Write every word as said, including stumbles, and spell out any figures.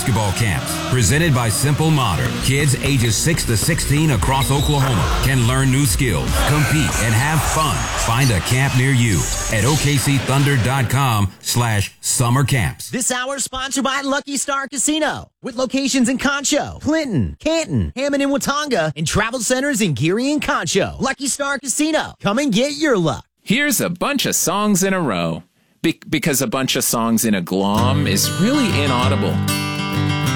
basketball camps presented by Simple Modern. Kids ages six to sixteen across Oklahoma can learn new skills, compete, and have fun. Find a camp near you at O K C Thunder dot com slash summer camps. This hour is sponsored by Lucky Star Casino, with locations in Concho, Clinton, Canton, Hammond and Watauga, and travel centers in Geary and Concho. Lucky Star Casino. Come and get your luck. Here's a bunch of songs in a row. Be- because a bunch of songs in a glom is really inaudible.